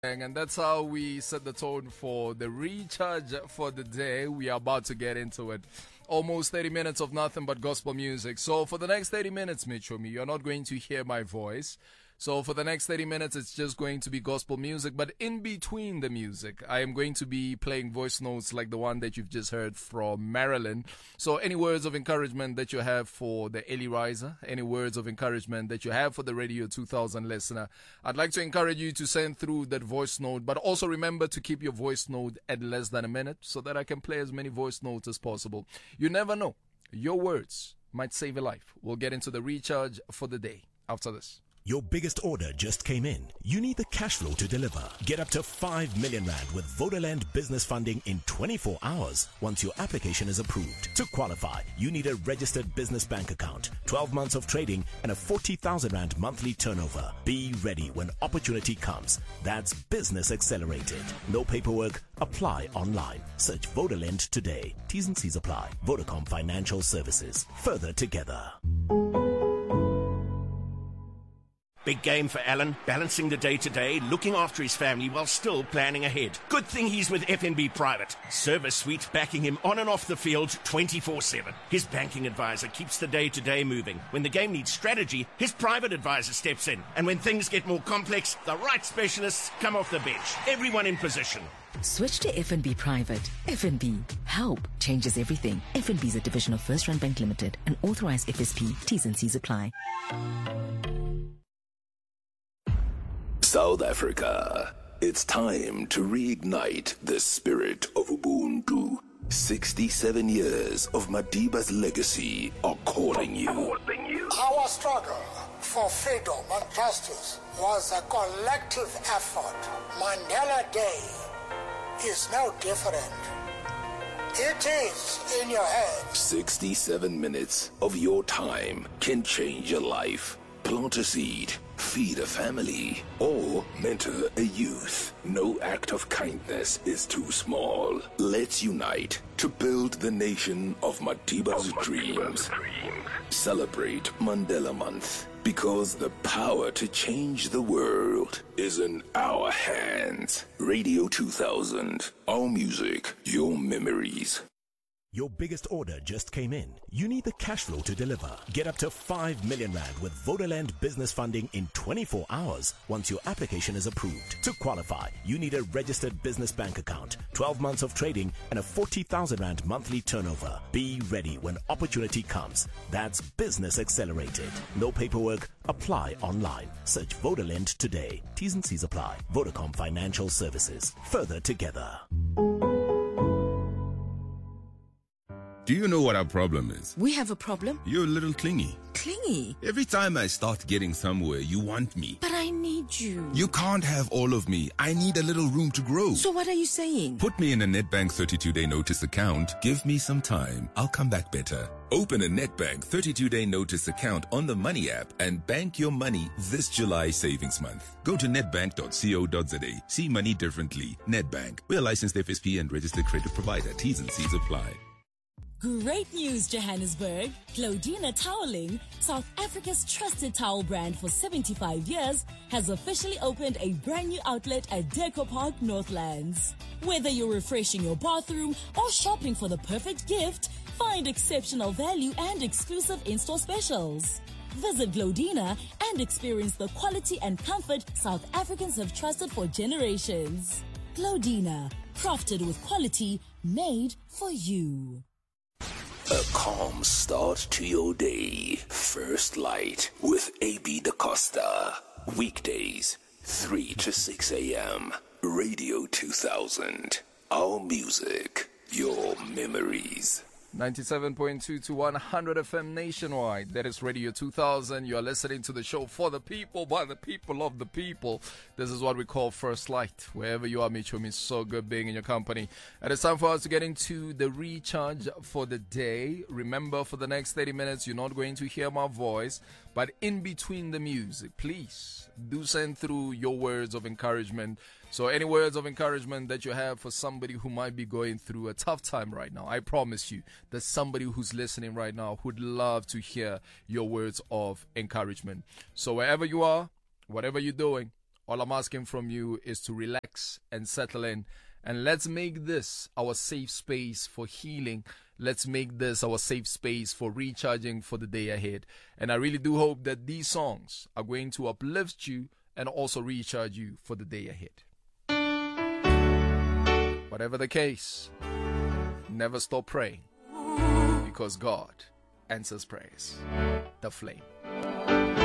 And that's how we set the tone for the recharge for the day. We are about to get into it. Almost 30 minutes of nothing but gospel music. So for the next 30 minutes, Michomi, you're not going to hear my voice. So for the next 30 minutes, it's just going to be gospel music. But in between the music, I am going to be playing voice notes like the one that you've just heard from Marilyn. So any words of encouragement that you have for the early riser, any words of encouragement that you have for the Radio 2000 listener, I'd like to encourage you to send through that voice note. But also remember to keep your voice note at less than a minute so that I can play as many voice notes as possible. You never know. Your words might save a life. We'll get into the recharge for the day after this. Your biggest order just came in. You need the cash flow to deliver. Get up to 5 million rand with Vodaland business funding in 24 hours once your application is approved. To qualify, you need a registered business bank account, 12 months of trading, and a 40,000 rand monthly turnover. Be ready when opportunity comes. That's Business Accelerated. No paperwork. Apply online. Search Vodaland today. T's and C's apply. Vodacom Financial Services. Further together. Big game for Alan, balancing the day-to-day, looking after his family while still planning ahead. Good thing he's with FNB Private. Service suite backing him on and off the field 24/7. His banking advisor keeps the day-to-day moving. When the game needs strategy, his private advisor steps in. And when things get more complex, the right specialists come off the bench. Everyone in position. Switch to FNB Private. FNB. Help changes everything. FNB is a division of First Rand Bank Limited, an authorized FSP. T's and C's apply. South Africa, it's time to reignite the spirit of Ubuntu. 67 years of Madiba's legacy are calling you. Our struggle for freedom and justice was a collective effort. Mandela Day is no different. It is in your hands. 67 minutes of your time can change your life. Plant a seed, feed a family, or mentor a youth. No act of kindness is too small. Let's unite to build the nation of Madiba's dreams. Celebrate Mandela Month, because the power to change the world is in our hands. Radio 2000, our music, your memories. Your biggest order just came in. You need the cash flow to deliver. Get up to 5 million rand with Vodaland business funding in 24 hours once your application is approved. To qualify, you need a registered business bank account, 12 months of trading, and a 40,000 rand monthly turnover. Be ready when opportunity comes. That's Business Accelerated. No paperwork. Apply online. Search Vodaland today. T's and C's apply. Vodacom Financial Services. Further together. Do you know what our problem is? We have a problem? You're a little clingy. Clingy? Every time I start getting somewhere, you want me. But I need you. You can't have all of me. I need a little room to grow. So what are you saying? Put me in a Nedbank 32-day notice account. Give me some time. I'll come back better. Open a Nedbank 32-day notice account on the Money app and bank your money this July savings month. Go to nedbank.co.za. See money differently. Nedbank. We're a licensed FSP and registered credit provider. T's and C's apply. Great news, Johannesburg. Claudina Toweling, South Africa's trusted towel brand for 75 years, has officially opened a brand new outlet at Deco Park, Northlands. Whether you're refreshing your bathroom or shopping for the perfect gift, find exceptional value and exclusive in-store specials. Visit Claudina and experience the quality and comfort South Africans have trusted for generations. Claudina, crafted with quality, made for you. A calm start to your day. First Light with AB Da Costa. Weekdays, 3 to 6 a.m. Radio 2000. Our music, your memories. 97.2 to 100 FM nationwide. That is Radio 2000. You are listening to the show for the people, by the people, of the people. This is what we call First Light. Wherever you are, Mitchum, it's so good being in your company. And it's time for us to get into the recharge for the day. Remember, for the next 30 minutes, you're not going to hear my voice, but in between the music, please do send through your words of encouragement. So any words of encouragement that you have for somebody who might be going through a tough time right now, I promise you that somebody who's listening right now would love to hear your words of encouragement. So wherever you are, whatever you're doing, All I'm asking from you is to relax and settle in. And let's make this our safe space for healing. Let's make this our safe space for recharging for the day ahead. And I really do hope that these songs are going to uplift you and also recharge you for the day ahead. Whatever the case, never stop praying, because God answers prayers. The Flame.